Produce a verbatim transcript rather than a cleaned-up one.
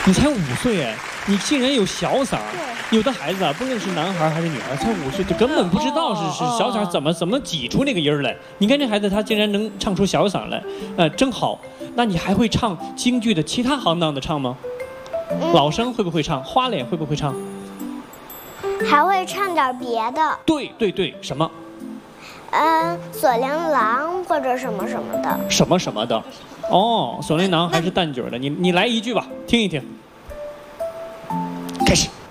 你才五岁哎，你竟然有小嗓儿。有的孩子啊，不论是男孩还是女孩，才五岁就根本不知道是是小嗓怎么怎么挤出那个音儿来。你看这孩子，他竟然能唱出小嗓来，呃，真好。那你还会唱京剧的其他行当的唱吗？嗯、老生会不会唱？花脸会不会唱？ 还会唱点别的。 对对对，什么？ 嗯，锁麟囊或者什么什么的。 什么什么的。哦，锁麟囊还是旦角的，你你来一句吧，听一听。开始。